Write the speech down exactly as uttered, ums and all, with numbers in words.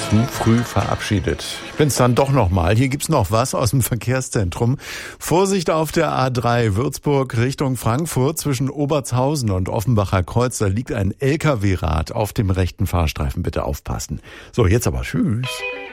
zu früh verabschiedet. Ich bin's dann doch nochmal. Hier gibt's noch was aus dem Verkehrszentrum. Vorsicht auf der A drei Würzburg Richtung Frankfurt zwischen Obertshausen und Offenbacher Kreuz. Da liegt ein L K W-Rad auf dem rechten Fahrstreifen. Bitte aufpassen. So, jetzt aber tschüss.